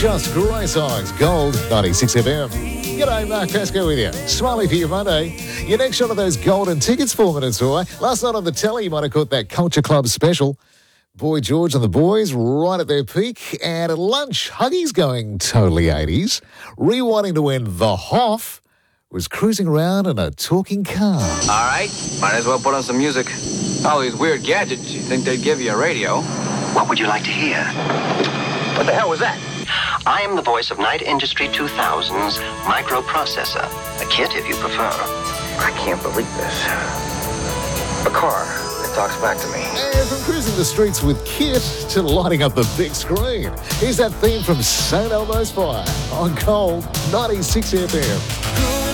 Just great songs. Gold 96 FM. G'day, Mark Pascoe with you. Smiley for your Monday. Your next shot of those golden tickets 4 minutes away. Last night on the telly, you might have caught that Culture Club special. Boy George and the boys right at their peak. And at lunch, Huggies going totally 80s. Rewinding to when The Hoff was cruising around in a talking car. All right, might as well put on some music. All these weird gadgets, you'd think they'd give you a radio. What would you like to hear? What the hell was that? I am the voice of Night Industry 2000's microprocessor. A kit, if you prefer. I can't believe this. A car that talks back to me. And from cruising the streets with Kit to lighting up the big screen, here's that theme from St. Elmo's Fire on Gold 96 FM.